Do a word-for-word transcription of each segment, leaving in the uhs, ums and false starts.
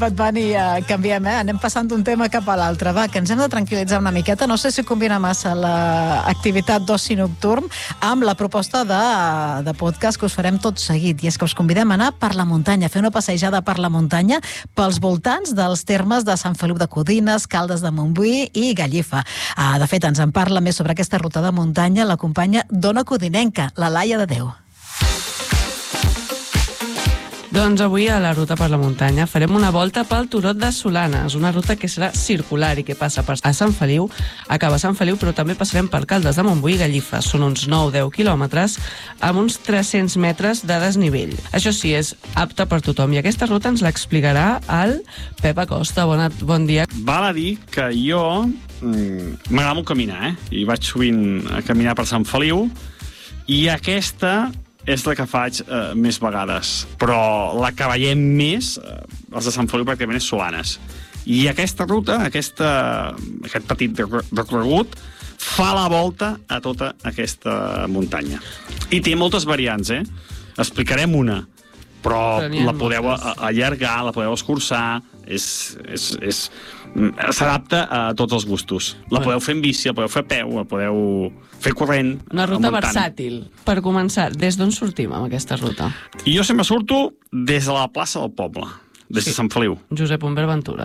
Badbani, uh, canviem, eh? Anem passant d'un tema cap a l'altre. Va, que ens hem de tranquil·litzar una miqueta. No sé si combina massa l'activitat d'oci nocturn amb la proposta de, de podcast que us farem tot seguit. I és que us convidem a anar per la muntanya, a fer una passejada per la muntanya pels voltants dels termes de Sant Feliu de Codines, Caldes de Montbui i Gallifa. Uh, de fet, ens en parla més sobre aquesta ruta de muntanya la companya d'Ona Codinenca, la Laia de Déu. Doncs avui a la ruta per la muntanya farem una volta pel Turó de Solanes, una ruta que serà circular i que passa per a Sant Feliu, acaba a Sant Feliu, però també passarem per Caldes de Montbui i Gallifa. Són uns nou a deu quilòmetres amb uns tres-cents metres de desnivell. Això sí, és apta per tothom i aquesta ruta ens l'explicarà el Pep Acosta. Bon, bon dia. Val a dir que jo mm, m'agrada molt caminar, eh? I vaig sovint a caminar per Sant Feliu i aquesta és la que faig eh, més vegades, però la que veiem més, eh, els de Sant Feliu pràcticament és Solanes. I aquesta ruta, aquesta, aquest petit recorregut, fa la volta a tota aquesta muntanya. I té moltes variants, eh? Explicarem una, però, però la podeu moltes. allargar, la podeu escurçar, és... és, és s'adapta a tots els gustos. La podeu fer en bici, la podeu fer a peu, la podeu fer corrent. Una ruta versàtil. Per començar, des d'on sortim amb aquesta ruta? I jo sempre surto des de la plaça del poble, des sí. de Sant Feliu. Josep Humbert Ventura.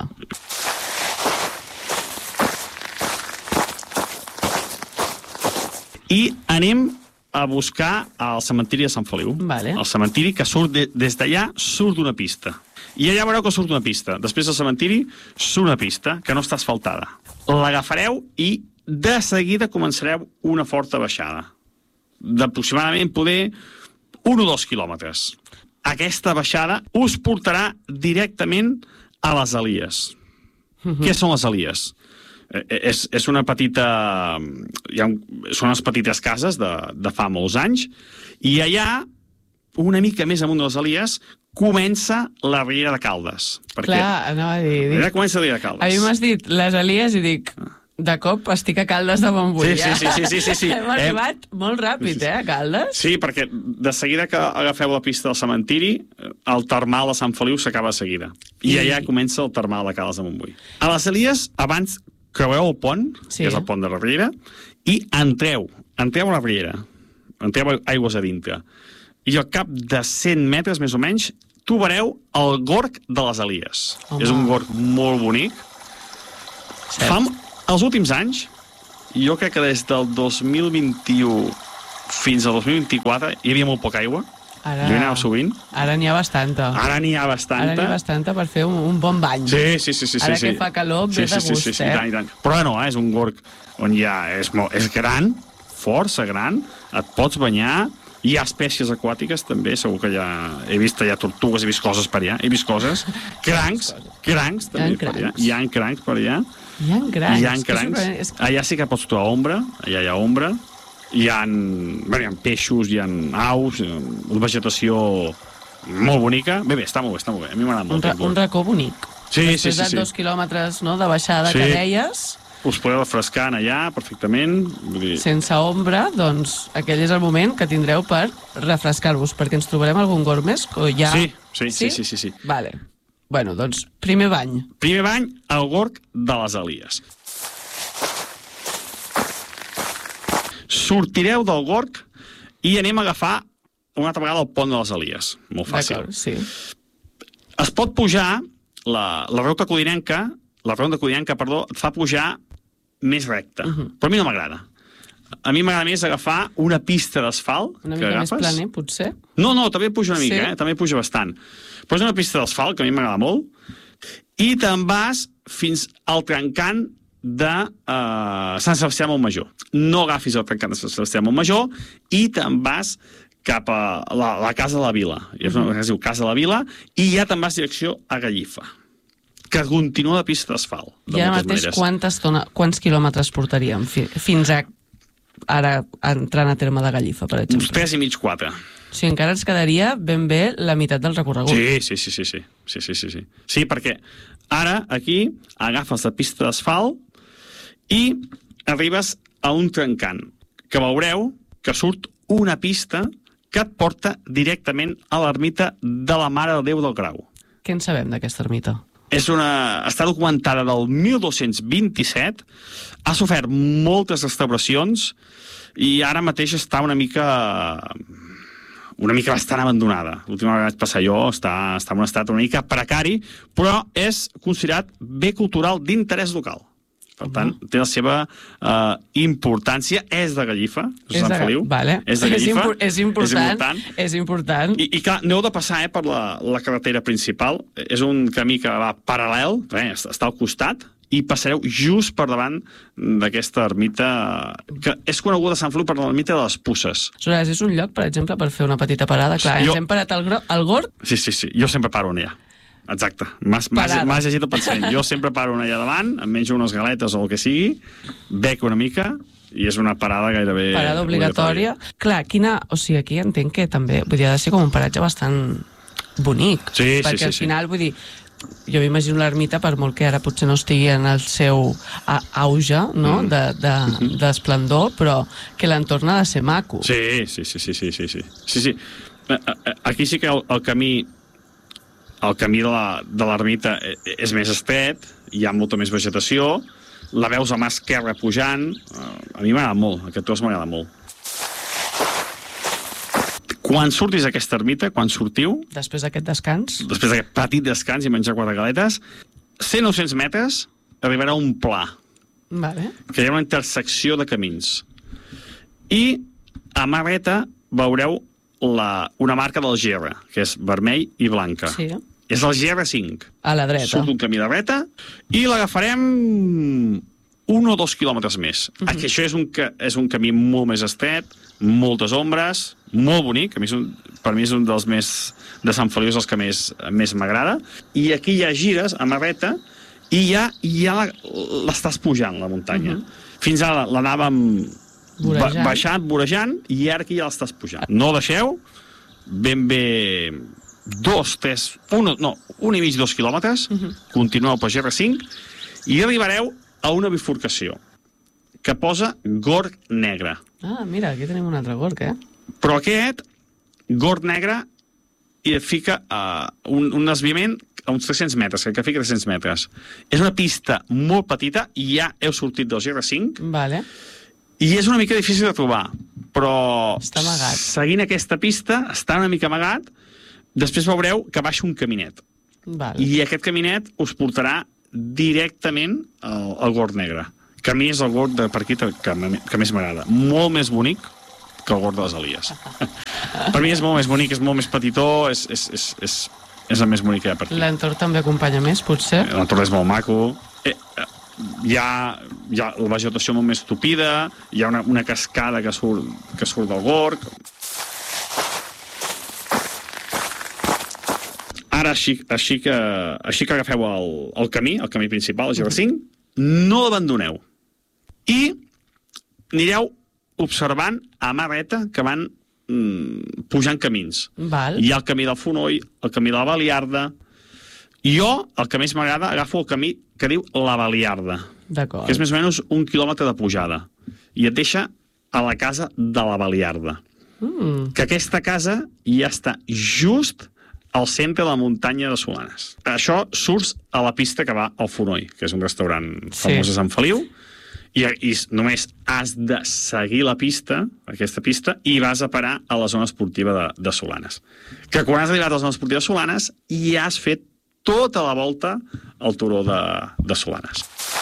I anem a buscar el cementiri de Sant Feliu. Vale. El cementiri que surt de, des d'allà surt d'una pista. I allà veureu que surt una pista. Després del cementiri surt una pista que no està asfaltada. L'agafareu i de seguida començareu una forta baixada. D'aproximadament poder un o dos quilòmetres. Aquesta baixada us portarà directament a les Elies. Uh-huh. Què són les Elies? Eh, és, és una petita... Hi ha un, són unes petites cases de, de fa molts anys i allà, una mica més amunt de les Elies, comença la Riera de Caldes. Perquè clar, anava a dir... Allà comença la Riera de Caldes. A mi m'has dit les Elies i dic... De cop estic a Caldes de Montbui. Sí, sí, sí, sí, sí, sí. Hem arribat Hem... molt ràpid, eh, a Caldes? Sí, perquè de seguida que agafeu la pista del cementiri, el termal de Sant Feliu s'acaba de seguida. I, I allà comença el termal de Caldes de Montbui. A les Elies, abans creueu el pont, sí. que és el pont de la Riera, i entreu, entreu a la Riera. Entreu aigües a dintre. I al cap de cent metres, més o menys, trobareu el Gorg de les Elies. Home. És un gorg molt bonic. Cert. Fa els últims anys, jo crec que des del dos mil vint-i-u fins al dos mil vint-i-quatre hi havia molt poca aigua. Ara, jo hi anava sovint. Ara n'hi ha bastanta. Ara n'hi ha bastanta. Ara n'hi ha bastanta per fer un, un bon bany. Sí, sí, sí. sí ara sí, que sí. fa calor, ve sí, de gust, sí, sí, sí, eh? I tant, i tant. Però no, eh, és un gorg on hi ha... És, molt, és gran, força gran, et pots banyar, hi ha espècies aquàtiques també, segur que hi ha... He vist allà tortugues, he vist coses per allà, he vist coses. Crancs, crancs també per allà. Hi ha crancs per allà. Hi ha crancs. Hi ha crancs. És... Allà sí que pots trobar ombra, allà hi ha ombra. Hi ha, bueno, hi ha peixos, hi ha aus, una vegetació molt bonica. Bé, bé, està molt bé, està molt bé. A mi m'agrada molt. Un, un racó bonic. Sí, Després sí, sí. de sí. dos quilòmetres no, de baixada sí. que deies... Us podeu refrescar allà perfectament. Vull dir... Sense ombra, doncs aquell és el moment que tindreu per refrescar-vos, perquè ens trobarem algun gorg més? O ja... sí, sí, sí, sí, sí, sí. Vale. Bueno, doncs, primer bany. Primer bany al Gorg de les Elies. Sortireu del Gorg i anem a agafar una altra vegada el pont de les Elies. Molt fàcil. D'acord, sí. Es pot pujar, la, la ruta codinenca, la ronda codinenca, perdó, et fa pujar més recta. Uh-huh. Però a mi no m'agrada. A mi m'agrada més agafar una pista d'asfalt. Una mica més planer, potser? No, no, també puja una mica, sí? eh? També puja bastant. Però és una pista d'asfalt, que a mi m'agrada molt, i te'n vas fins al trencant de uh, Sant Sebastià Montmajor. No agafis el trencant de Sant Sebastià Montmajor i te'n vas cap a la, la Casa de la Vila. Hi ha una que es diu Casa de la Vila, i ja te'n vas direcció a Gallifa, que continua de pista d'asfalt. I ara mateix quantes tona, quants quilòmetres portaríem fi, fins a ara entrant a terme de Gallifa, per exemple? Uns tres i mig, quatre. O sigui, encara ens quedaria ben bé la meitat del recorregut. Sí, sí, sí, sí, sí. Sí, sí, sí, sí. Sí, perquè ara aquí agafes la pista d'asfalt i arribes a un trencant, que veureu que surt una pista que et porta directament a l'ermita de la Mare de Déu del Grau. Què en sabem d'aquesta ermita? és una, està documentada del mil dos-cents vint-i-set, ha sofert moltes restauracions i ara mateix està una mica una mica bastant abandonada. L'última vegada que vaig passar jo està, està en un estat una mica precari, però és considerat bé cultural d'interès local. Per tant, uh -huh. té la seva uh, importància. És de Gallifa, és Sant de, Feliu. Vale. És de Gallifa. És, impor és, important, és important. És important. I, i clar, aneu de passar eh, per la, la carretera principal. És un camí que va paral·lel, eh, està al costat, i passareu just per davant d'aquesta ermita, que és coneguda a Sant Feliu per l'ermita de les Puces. Aleshores, és un lloc, per exemple, per fer una petita parada. Clar, jo... ens hem parat al, al Gord. Sí, sí, sí. Jo sempre paro allà. Exacte. M'has llegit el pensament. Jo sempre paro allà davant, em menjo unes galetes o el que sigui, bec una mica, i és una parada gairebé... Parada obligatòria. obligatòria. Clar, quina... O sigui, aquí entenc que també podria de ser com un paratge bastant bonic. Sí, perquè sí, sí. al final, sí. vull dir, jo m'imagino l'ermita, per molt que ara potser no estigui en el seu auge, no?, mm. d'esplendor, de, de, però que l'entorn ha de ser maco. Sí, sí, sí, sí, sí, sí, sí. sí, sí. Aquí sí que el, el camí el camí de l'ermita és més estret, hi ha molta més vegetació, la veus a mà esquerra pujant, a mi m'agrada molt, aquest tros m'agrada molt. Quan surtis d'aquesta ermita, quan sortiu... Després d'aquest descans? Després d'aquest petit descans i menjar quatre galetes, cent o cent metres arribarà a un pla. Vale. Que hi ha una intersecció de camins. I a mà dreta veureu la, una marca del G R, que és vermell i blanca. Sí. És el G R cinc. A la dreta. Surt un camí de dreta i l'agafarem un o dos quilòmetres més. Uh -huh. Aquí això és un, és un camí molt més estret, moltes ombres, molt bonic, a mi és un, per mi és un dels més de Sant Feliu, és els que més, més m'agrada, i aquí hi ha gires a mà dreta i ja, ja l'estàs pujant, la muntanya. Uh -huh. Fins ara l'anàvem vorejant. baixant, vorejant, i ara aquí ja l'estàs pujant. No deixeu, ben bé dos, tres, un, no, un i mig, dos quilòmetres, uh -huh. continueu pel G R cinc i arribareu a una bifurcació que posa Gorg Negre. Ah, mira, aquí tenim un altre Gorg, eh? Però aquest, Gorg Negre, i fica uh, un, un desviament a uns tres-cents metres, que fica tres-cents metres. És una pista molt petita, i ja heu sortit del G R cinc, vale. I és una mica difícil de trobar, però està amagat. Seguint aquesta pista, està una mica amagat, després veureu que baixa un caminet. Vale. I aquest caminet us portarà directament al, al Gorg Negre, que a mi és el Gorg de per aquí que, que més m'agrada. Molt més bonic que el Gorg de les Elies. Per mi és molt més bonic, és molt més petitó, és, és, és, és, és el més bonic que hi ha per aquí. L'entorn també acompanya més, potser? L'entorn és molt maco. Eh, hi, ha, hi ha la vegetació molt més tupida, hi ha una, una cascada que surt, que surt del Gorg. Ara, així, així, que, així que agafeu el, el camí, el camí principal, el G R cinc, no l'abandoneu. I anireu observant a mà dreta que van mm, pujant camins. Val. Hi ha el camí del Fonoll, el camí de la Baliarda. Jo, el que més m'agrada, agafo el camí que diu la Baliarda, que és més o menys un quilòmetre de pujada, i et deixa a la casa de la Baliarda. Mm. Que aquesta casa ja està just al centre de la muntanya de Solanes. Això surts a la pista que va al Fonoll, que és un restaurant famós a Sant Feliu, i, i només has de seguir la pista, aquesta pista, i vas a parar a la zona esportiva de, de Solanes. Que quan has arribat a la zona esportiva de Solanes ja has fet tota la volta al turó de, de Solanes.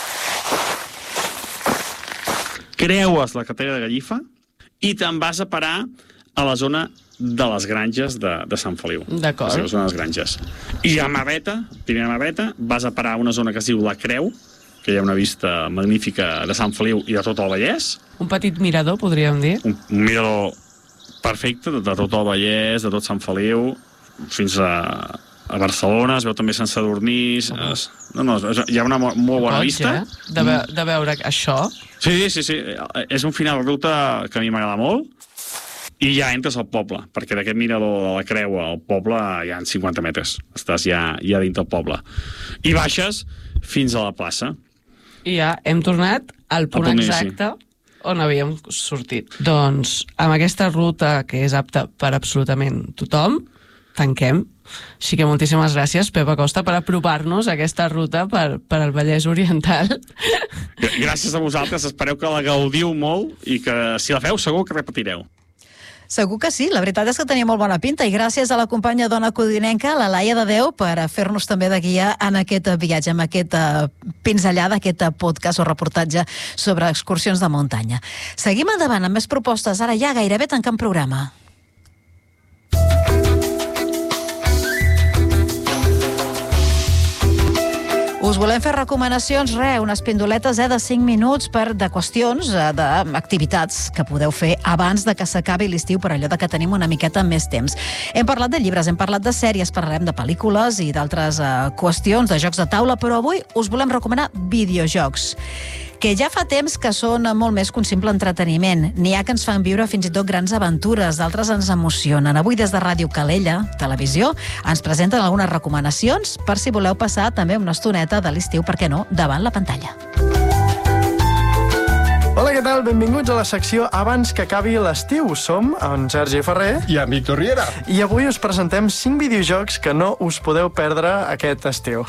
Creues la carretera de Gallifa i te'n vas a parar a la zona de les granges de, de Sant Feliu. D'acord. La zona de les granges. I a Marreta, primera Marreta, vas a parar a una zona que es diu La Creu, que hi ha una vista magnífica de Sant Feliu i de tot el Vallès. Un petit mirador, podríem dir. Un, un mirador perfecte de, de tot el Vallès, de tot Sant Feliu, fins a, a Barcelona, es veu també Sant Sadurní. Oh. Es, no, no, hi ha una molt, molt bona Pots, vista. Eh? De, ve, de veure això. Sí, sí, sí. És un final de ruta que a mi m'agrada molt. I ja entres al poble, perquè d'aquest mirador de La Creu al poble hi ha cinquanta metres. Estàs ja, ja dins del poble. I baixes fins a la plaça. I ja hem tornat al punt punt exacte sí. on havíem sortit. Doncs amb aquesta ruta que és apta per absolutament tothom, tanquem. Així que moltíssimes gràcies, Pep Acosta, per apropar-nos a aquesta ruta per, per al Vallès Oriental. Gràcies a vosaltres, espereu que la gaudiu molt i que si la feu segur que repetireu. Segur que sí, la veritat és que tenia molt bona pinta i gràcies a la companya dona codinenca, la Laia de Déu, per fer-nos també de guia en aquest viatge, amb aquesta pinzellada, aquest podcast o reportatge sobre excursions de muntanya. Seguim endavant amb més propostes, ara ja gairebé tancant programa. Us volem fer recomanacions, re, unes pindoletes eh, de cinc minuts per de qüestions, eh, d'activitats que podeu fer abans de que s'acabi l'estiu, per allò de que tenim una miqueta més temps. Hem parlat de llibres, hem parlat de sèries, parlarem de pel·lícules i d'altres eh, qüestions, de jocs de taula, però avui us volem recomanar videojocs, que ja fa temps que són molt més que un simple entreteniment. N'hi ha que ens fan viure fins i tot grans aventures, d'altres ens emocionen. Avui des de Ràdio Calella, Televisió, ens presenten algunes recomanacions per si voleu passar també una estoneta de l'estiu, per què no, davant la pantalla. Hola, què tal? Benvinguts a la secció Abans que acabi l'estiu. Som en Sergi Ferrer i en Víctor Riera. I avui us presentem cinc videojocs que no us podeu perdre aquest estiu.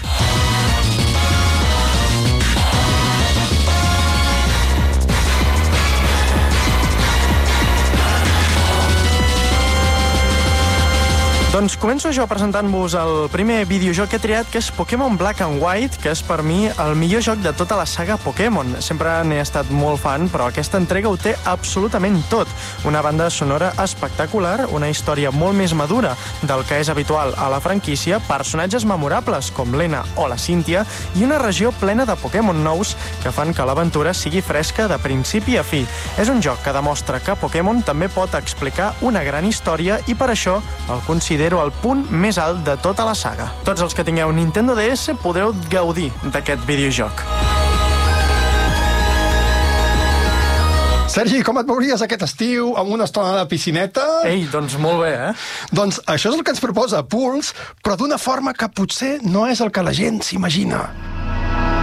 Doncs començo jo presentant-vos el primer videojoc que he triat, que és Pokémon Black and White, que és per mi el millor joc de tota la saga Pokémon. Sempre n'he estat molt fan, però aquesta entrega ho té absolutament tot. Una banda sonora espectacular, una història molt més madura del que és habitual a la franquícia, personatges memorables com l'Ena o la Cynthia i una regió plena de Pokémon nous que fan que l'aventura sigui fresca de principi a fi. És un joc que demostra que Pokémon també pot explicar una gran història i per això el considero el punt més alt de tota la saga. Tots els que tingueu Nintendo D S podreu gaudir d'aquest videojoc. Sergi, com et veuries aquest estiu amb una estona de piscineta? Ei, doncs molt bé, eh? Doncs això és el que ens proposa Pulse, però d'una forma que potser no és el que la gent s'imagina.